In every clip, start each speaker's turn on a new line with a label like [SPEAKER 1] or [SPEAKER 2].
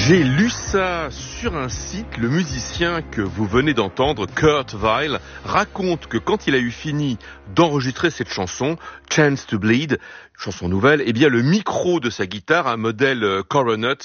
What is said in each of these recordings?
[SPEAKER 1] J'ai lu ça sur un site. Le musicien que vous venez d'entendre, Kurt Weill, raconte que quand il a eu fini d'enregistrer cette chanson, Chance to Bleed, chanson nouvelle, eh bien le micro de sa guitare, un modèle Coronet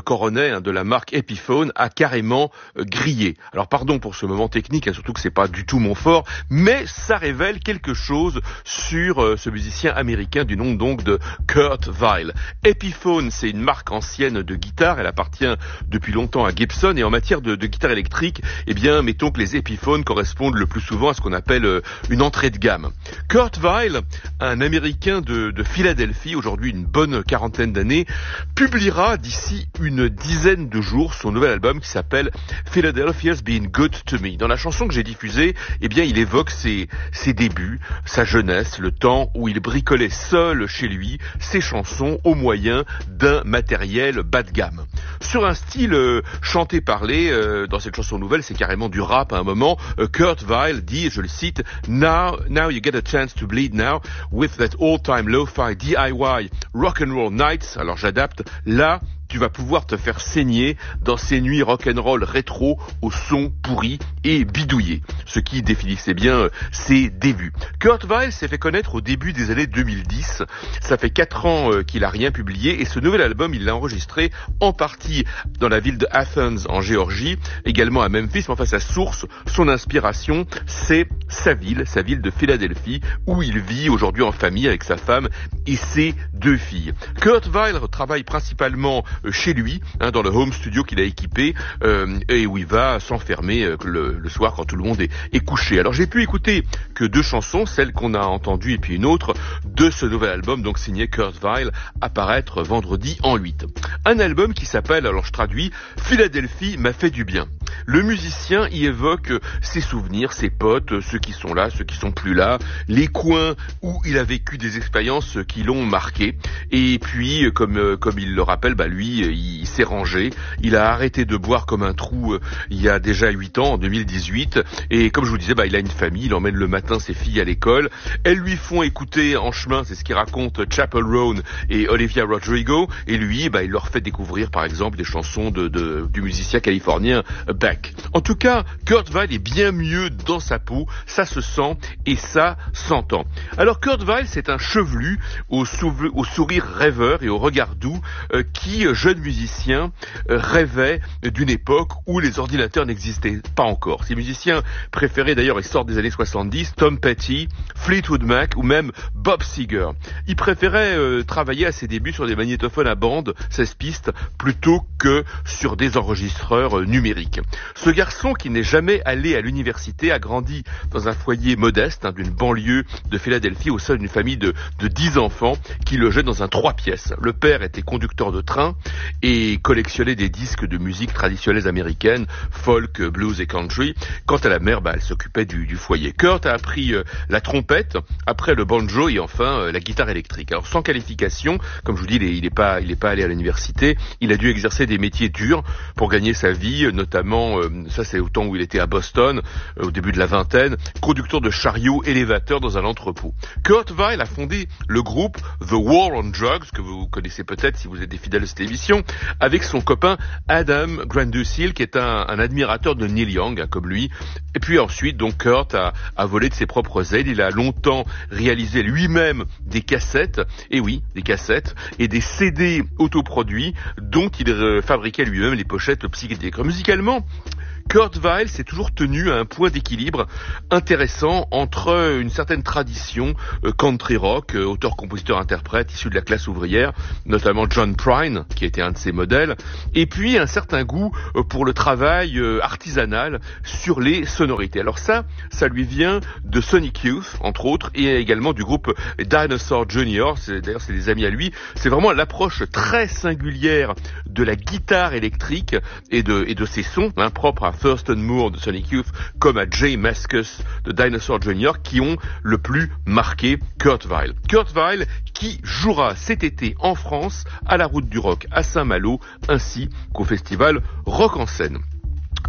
[SPEAKER 1] de la marque Epiphone, a carrément grillé. Alors pardon pour ce moment technique, surtout que c'est pas du tout mon fort, mais ça révèle quelque chose sur ce musicien américain du nom donc de Kurt Weill. Epiphone, c'est une marque ancienne de guitare, elle appartient depuis longtemps à Gibson, et en matière de guitare électrique, eh bien mettons que les Epiphones correspondent le plus souvent à ce qu'on appelle une entrée de gamme. Kurt Weill, un Américain de Philadelphie, aujourd'hui une bonne quarantaine d'années, publiera d'ici une dizaine de jours son nouvel album qui s'appelle Philadelphia's Been Good to Me. Dans la chanson que j'ai diffusée, eh bien il évoque ses débuts, sa jeunesse, le temps où il bricolait seul chez lui ses chansons au moyen d'un matériel bas de gamme. Sur un style chanté-parlé, dans cette chanson nouvelle, c'est carrément du rap à un moment. Kurt Weill dit, je le cite, Now you get a chance to bleed now with that all-time lo-fi DIY rock'n'roll nights. Alors j'adapte, là, tu vas pouvoir te faire saigner dans ces nuits rock'n'roll rétro au son pourri et bidouillé. Ce qui définissait bien ses débuts. Kurt Weill s'est fait connaître au début des années 2010. Ça fait 4 ans qu'il a rien publié et ce nouvel album, il l'a enregistré en partie dans la ville de Athens en Géorgie, également à Memphis. Mais enfin, sa source, son inspiration, c'est sa ville de Philadelphie où il vit aujourd'hui en famille avec sa femme et ses 2 filles. Kurt Weill travaille principalement chez lui, dans le home studio qu'il a équipé et où il va s'enfermer le soir quand tout le monde est couché. Alors j'ai pu écouter que 2 chansons, celle qu'on a entendue et puis une autre de ce nouvel album, donc signé Kurt Weill, apparaître vendredi en 8. Un album qui s'appelle, alors je traduis, Philadelphie m'a fait du bien. Le musicien y évoque ses souvenirs, ses potes, ceux qui sont là, ceux qui sont plus là, les coins où il a vécu des expériences qui l'ont marqué. Et puis, comme il le rappelle, lui, il s'est rangé. Il a arrêté de boire comme un trou il y a déjà 8 ans, en 2018. Et comme je vous disais, il a une famille, il emmène le matin ses filles à l'école. Elles lui font écouter en chemin, c'est ce qu'il raconte, Chappell Roan et Olivia Rodrigo. Et lui, il leur fait découvrir, par exemple, des chansons du musicien californien Beck. En tout cas, Kurt Weill est bien mieux dans sa peau, ça se sent et ça s'entend. Alors Kurt Weill, c'est un chevelu au sourire rêveur et au regard doux qui, jeune musicien, rêvait d'une époque où les ordinateurs n'existaient pas encore. Ses musiciens préférés d'ailleurs, ils sortent des années 70, Tom Petty, Fleetwood Mac ou même Bob Seger. Il préférait travailler à ses débuts sur des magnétophones à bande, 16 pistes, plutôt que sur des enregistreurs numériques. Ce garçon qui n'est jamais allé à l'université a grandi dans un foyer modeste d'une banlieue de Philadelphie au sein d'une famille de 10 enfants qui logeait dans un 3 pièces. Le père était conducteur de train et collectionnait des disques de musique traditionnelle américaine, folk, blues et country. Quant à la mère, elle s'occupait du foyer. Kurt a appris la trompette, après le banjo et enfin la guitare électrique. Alors sans qualification, comme je vous dis, il est pas allé à l'université. Il a dû exercer des métiers durs pour gagner sa vie, notamment, ça c'est au temps où il était à Boston, au début de la vingtaine, conducteur de chariot élévateur dans un entrepôt. Kurt Weill a fondé le groupe The War on Drugs, que vous connaissez peut-être si vous êtes des fidèles de cette émission, avec son copain Adam Grandusil, qui est un admirateur de Neil Young, comme lui. Et puis ensuite, donc Kurt a volé de ses propres ailes. Il a longtemps réalisé lui-même des cassettes, et oui, des cassettes, et des CD autoproduits dont il fabriquait lui-même les pochettes psychédéliques. Musicalement, Kurt Weill s'est toujours tenu à un point d'équilibre intéressant entre une certaine tradition country rock, auteur-compositeur-interprète issu de la classe ouvrière, notamment John Prine, qui était un de ses modèles, et puis un certain goût pour le travail artisanal sur les sonorités. Alors ça lui vient de Sonic Youth, entre autres, et également du groupe Dinosaur Jr. D'ailleurs, c'est des amis à lui. C'est vraiment l'approche très singulière de la guitare électrique et de ses sons, propres à Thurston Moore de Sonic Youth comme à Jay Mascis de Dinosaur Jr. qui ont le plus marqué Kurt Weill. Kurt Weill qui jouera cet été en France à la Route du Rock à Saint-Malo ainsi qu'au festival Rock en Seine.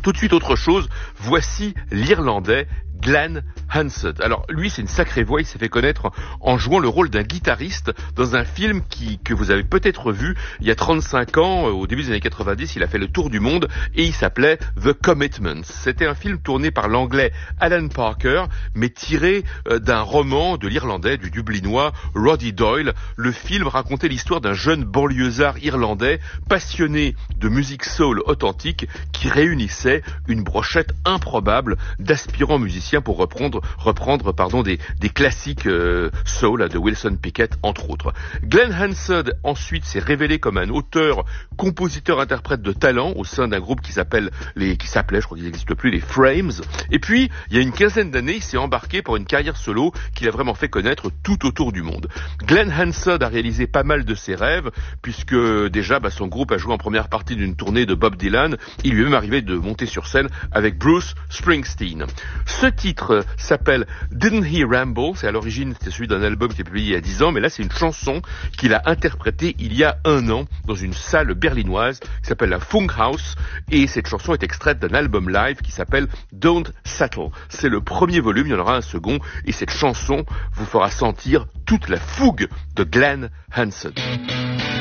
[SPEAKER 1] tout de suite autre chose. Voici l'Irlandais Glen Hansard. Alors lui, c'est une sacrée voix, il s'est fait connaître en jouant le rôle d'un guitariste dans un film que vous avez peut-être vu il y a 35 ans, au début des années 90, il a fait le tour du monde et il s'appelait The Commitments. C'était un film tourné par l'anglais Alan Parker, mais tiré d'un roman de l'Irlandais, du Dublinois Roddy Doyle. Le film racontait l'histoire d'un jeune banlieusard irlandais passionné de musique soul authentique qui réunissait une brochette improbable d'aspirants musiciens pour reprendre des classiques soul de Wilson Pickett entre autres. Glen Hansard ensuite s'est révélé comme un auteur, compositeur, interprète de talent au sein d'un groupe qui s'appelait, je crois qu'ils n'existent plus, les Frames. Et puis il y a une quinzaine d'années, il s'est embarqué pour une carrière solo qu'il a vraiment fait connaître tout autour du monde. Glen Hansard a réalisé pas mal de ses rêves puisque déjà son groupe a joué en première partie d'une tournée de Bob Dylan. Il lui est même arrivé de monter sur scène avec Bruce Springsteen. Ce titre s'appelle Didn't He Ramble? C'est à l'origine, c'était celui d'un album qui est publié il y a 10 ans, mais là c'est une chanson qu'il a interprétée il y a 1 an dans une salle berlinoise qui s'appelle la Funkhaus, et cette chanson est extraite d'un album live qui s'appelle Don't Settle. C'est le premier volume, il y en aura un second, et cette chanson vous fera sentir toute la fougue de Glen Hansard.